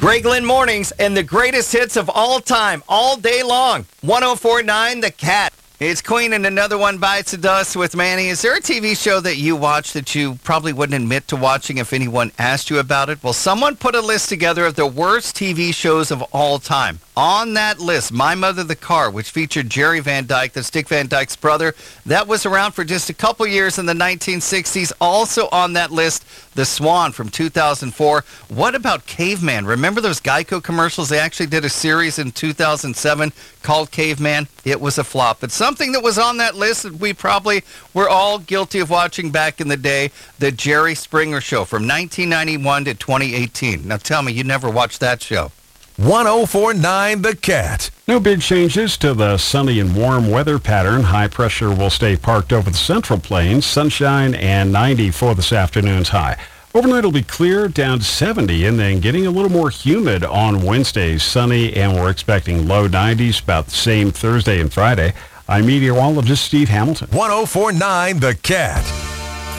Greg Lynn Mornings and the greatest hits of all time, all day long. 104.9 The Cat. It's Queen and another one bites the dust with Manny. Is there a TV show that you watch that you probably wouldn't admit to watching if anyone asked you about it? Well, someone put a list together of the worst TV shows of all time. On that list, My Mother the Car, which featured Jerry Van Dyke, that's Dick Van Dyke's brother. That was around for just a couple years in the 1960s. Also on that list, The Swan from 2004. What about Caveman? Remember those Geico commercials? They actually did a series in 2007 called Caveman. It was a flop. But something that was on that list that we probably were all guilty of watching back in the day, The Jerry Springer Show from 1991 to 2018. Now tell me, you never watched that show. 104.9 The Cat. No big changes to the sunny and warm weather pattern. High pressure will stay parked over the Central Plains. Sunshine and 90 for this afternoon's high. Overnight it'll be clear, down to 70, and then getting a little more humid on Wednesday. Sunny, and we're expecting low 90s, about the same Thursday and Friday. I'm meteorologist Steve Hamilton. 104.9 The Cat.